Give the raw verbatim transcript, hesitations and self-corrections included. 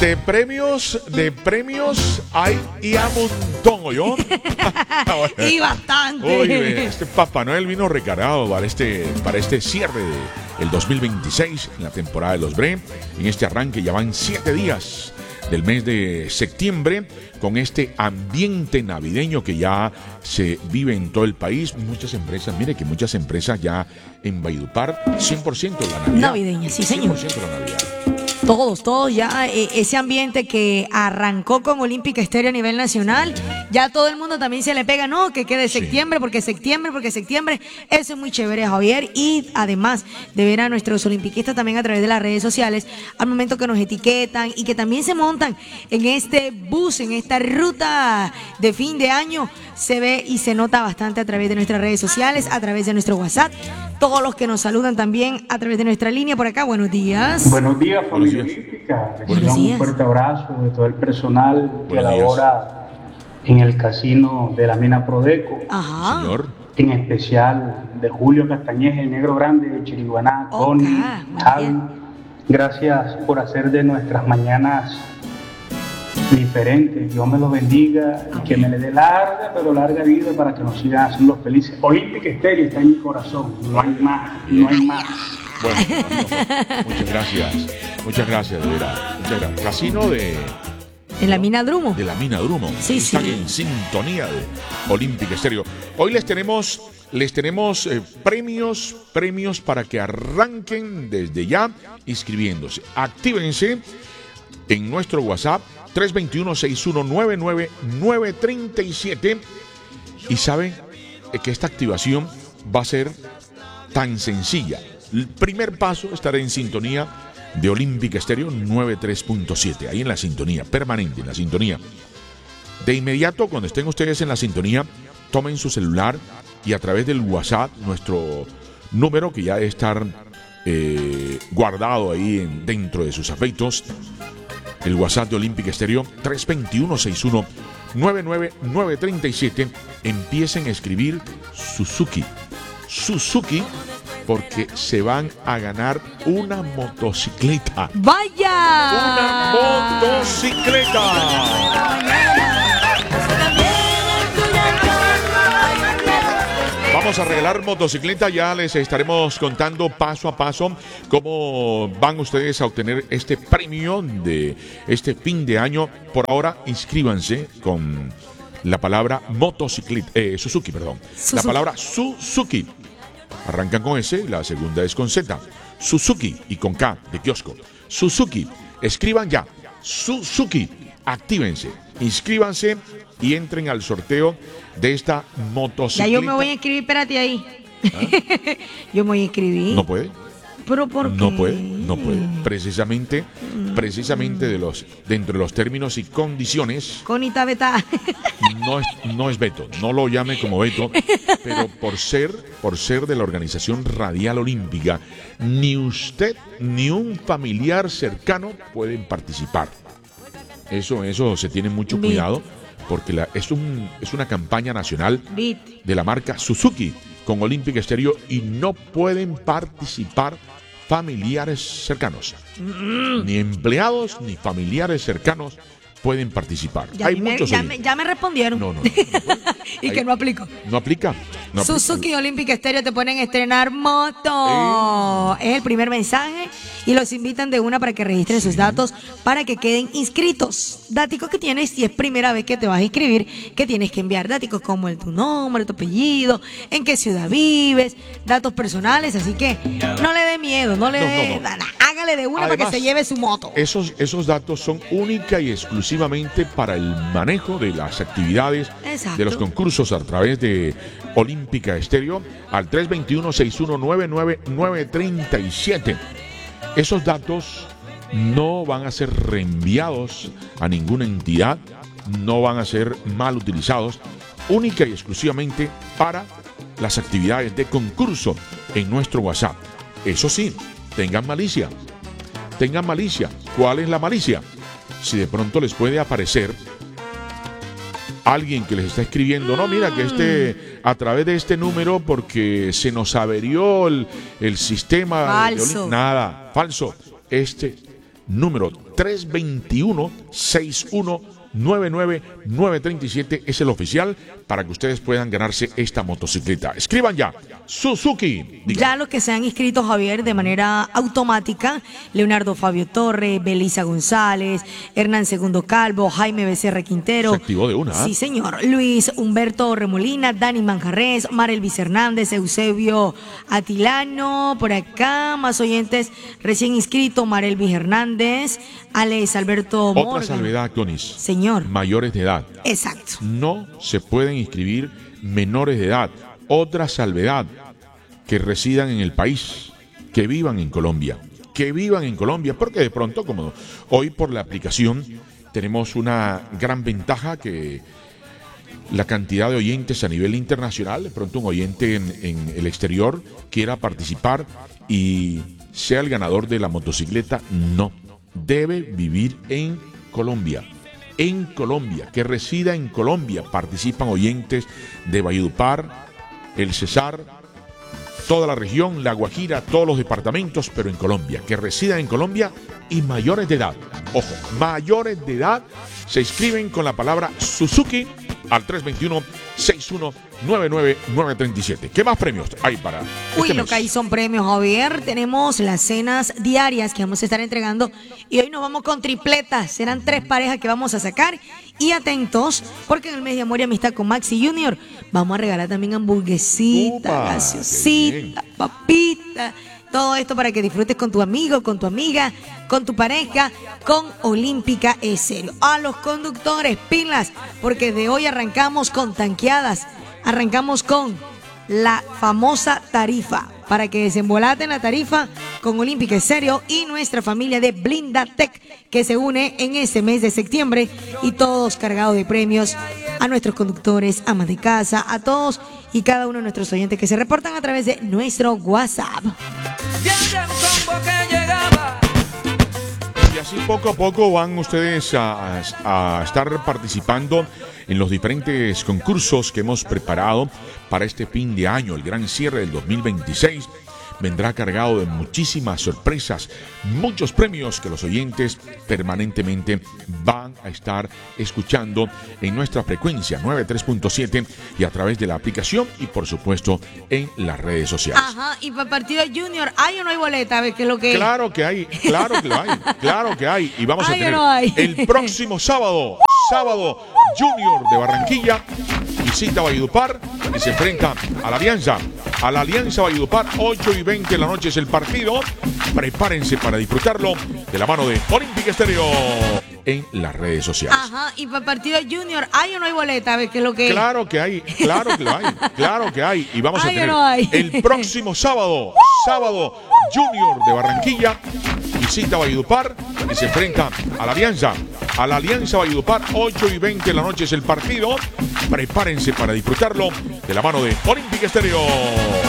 De premios, de premios hay y a montón, ¿oyó? Y bastante. Oye, este Papá Noel vino recargado para este, para este cierre del dos mil veintiséis, en la temporada de los Bre. En este arranque ya van siete días del mes de septiembre, con este ambiente navideño que ya se vive en todo el país. Muchas empresas, mire que muchas empresas ya en Valledupar, cien por ciento la Navidad. Navideña, sí señor. cien por ciento la Navidad. Todos, todos ya, eh, ese ambiente que arrancó con Olímpica Estéreo a nivel nacional, ya todo el mundo también se le pega, no, que quede septiembre, sí. porque septiembre, porque septiembre, eso es muy chévere, Javier, y además de ver a nuestros olimpiquistas también a través de las redes sociales, al momento que nos etiquetan y que también se montan en este bus, en esta ruta de fin de año, se ve y se nota bastante a través de nuestras redes sociales, a través de nuestro WhatsApp, todos los que nos saludan también a través de nuestra línea por acá, buenos días. Buenos días, familia olímpica. Les Buenos damos días. un fuerte abrazo de todo el personal que Buenos labora en el casino de la mina Prodeco. Ajá. Señor. En especial de Julio Castañez, el Negro Grande, de Chiriguaná, Ok, Connie, muy Javi. bien. Gracias por hacer de nuestras mañanas diferentes. Dios me los bendiga y que me le dé larga, pero larga vida para que nos sigan haciendo felices. Olímpica Estéreo está en mi corazón. No hay más, no hay más. Bueno, no, muchas gracias. Muchas gracias, de verdad. Muchas gracias. Casino de, En la mina Drumo. de la mina Drumo. Sí, Están sí. en sintonía de Olímpica Estéreo. Hoy les tenemos, les tenemos eh, premios, premios para que arranquen desde ya inscribiéndose. Actívense en nuestro WhatsApp tres dos uno, seis uno nueve nueve nueve tres siete y saben que esta activación va a ser tan sencilla. El primer paso, estar en sintonía de Olímpica Estéreo noventa y tres punto siete, ahí en la sintonía, permanente, en la sintonía. De inmediato, cuando estén ustedes en la sintonía, tomen su celular y a través del WhatsApp, nuestro número que ya debe estar eh, guardado ahí en, dentro de sus afeitos, el WhatsApp de Olímpica Estéreo tres dos uno, seis uno nueve nueve nueve tres siete, empiecen a escribir Suzuki. Suzuki, porque se van a ganar una motocicleta. ¡Vaya! ¡Una motocicleta! Vamos a regalar motocicleta, ya les estaremos contando paso a paso cómo van ustedes a obtener este premio de este fin de año. Por ahora, inscríbanse con la palabra motocicleta, eh, Suzuki, perdón. Suzuki. La palabra Suzuki. Arrancan con S, la segunda es con Z. Suzuki y con K de kiosco. Suzuki, escriban ya. Suzuki, actívense, inscríbanse y entren al sorteo de esta motocicleta. Ya yo me voy a inscribir, espérate ahí. ¿Ah? Yo me voy a inscribir. ¿No puede? ¿Pero por qué? No puede, no puede. Precisamente, precisamente de los, dentro de los términos y condiciones, Conita Beta. no es, no es veto, no lo llame como veto, pero por ser, por ser de la Organización Radial Olímpica, ni usted ni un familiar cercano pueden participar. Eso, eso se tiene mucho Bit. cuidado, porque la, es, un, es una campaña nacional Bit. de la marca Suzuki con Olímpica Estéreo y no pueden participar familiares cercanos. Mm. Ni empleados ni familiares cercanos pueden participar. Ya, Hay me, muchos. ya, me, ya me respondieron. No, no, no. no, no y Hay, que no aplico. No aplica. No Suzuki Olímpica Estéreo te ponen a estrenar moto. Eh. Es el primer mensaje y los invitan de una para que registren sí. sus datos para que queden inscritos. Dáticos que tienes si es primera vez que te vas a inscribir, que tienes que enviar dáticos como el tu nombre, tu apellido, en qué ciudad vives, datos personales, así que no le dé miedo, no le no, dé, no, no. hágale de una Además, para que se lleve su moto. Esos, esos datos son única y exclusivamente para el manejo de las actividades Exacto. de los concursos a través de Olímpica Estéreo al tres dos uno, seis uno nueve nueve nueve tres siete. Esos datos no van a ser reenviados a ninguna entidad, no van a ser mal utilizados, única y exclusivamente para las actividades de concurso en nuestro WhatsApp. Eso sí, tengan malicia, tengan malicia. ¿Cuál es la malicia? Si de pronto les puede aparecer alguien que les está escribiendo, no, mira que este, a través de este número, porque se nos averió el, el sistema. Falso. De, nada, falso. Este, número tres dos uno, seis uno nueve nueve nueve tres siete es el oficial para que ustedes puedan ganarse esta motocicleta. Escriban ya, Suzuki. Diga. Ya los que se han inscrito, Javier, de manera automática: Leonardo Fabio Torre, Belisa González, Hernán Segundo Calvo, Jaime Becerra Quintero. Se activó de una. Sí, señor. Luis Humberto Remolina, Dani Manjarres, Marelvis Hernández, Eusebio Atilano, por acá, más oyentes recién inscritos: Marelvis Hernández, Alex Alberto Morgan. Otra salvedad, Donis. Señor. Mayores de edad. Exacto. No se pueden inscribir menores de edad. Otra salvedad: que residan en el país, que vivan en Colombia, que vivan en Colombia, porque de pronto, como hoy por la aplicación, tenemos una gran ventaja, que la cantidad de oyentes a nivel internacional, de pronto un oyente en, en el exterior quiera participar y sea el ganador de la motocicleta. No, debe vivir en Colombia. En Colombia, que resida en Colombia. Participan oyentes de Valledupar, El Cesar, toda la región, La Guajira, todos los departamentos, pero en Colombia, que resida en Colombia y mayores de edad. Ojo, mayores de edad se inscriben con la palabra Suzuki al tres dos uno, seis uno nueve nueve nueve tres siete. ¿Qué más premios hay para este Uy, lo mes? que hay son premios, Javier. Tenemos las cenas diarias que vamos a estar entregando y hoy nos vamos con tripletas. Serán tres parejas que vamos a sacar. Y atentos, porque en el mes de amor y amistad con Maxi Junior vamos a regalar también hamburguesita, Upa, gaseosita, papita. Todo esto para que disfrutes con tu amigo, con tu amiga, con tu pareja, con Olímpica Estéreo. A los conductores, pilas, porque de hoy arrancamos con tanqueadas. Arrancamos con la famosa tarifa, para que desembolaten la tarifa con Olímpica Estéreo y nuestra familia de Blindatec, que se une en este mes de septiembre, y todos cargados de premios a nuestros conductores, amas de casa, a todos y cada uno de nuestros oyentes que se reportan a través de nuestro WhatsApp. Y así poco a poco van ustedes a, a, a estar participando en los diferentes concursos que hemos preparado para este fin de año. El gran cierre del dos mil veintiséis vendrá cargado de muchísimas sorpresas, muchos premios que los oyentes permanentemente van a estar escuchando en nuestra frecuencia noventa y tres punto siete y a través de la aplicación y por supuesto en las redes sociales. Ajá, y para el partido Junior, ¿hay o no hay boleta? A ver qué es lo que Claro que hay, claro que lo hay, claro que hay. Y vamos a ¿Hay o tener no hay? el próximo sábado, sábado, Junior de Barranquilla visita Valledupar y se enfrenta a la Alianza. A la Alianza Valledupar, ocho y veinte de la noche es el partido. Prepárense para disfrutarlo de la mano de Olímpica Estéreo en las redes sociales. Ajá, y para el partido Junior, ¿hay o no hay boleta? A ver qué es lo que Claro que hay, claro que lo hay, claro que hay. Y vamos a ¿Hay o tener no hay? el próximo sábado, sábado, Junior de Barranquilla visita Valledupar y se enfrenta a la Alianza. A la Alianza Valledupar, ocho y veinte de la noche es el partido. Prepárense para disfrutarlo de la mano de Olímpica Estéreo.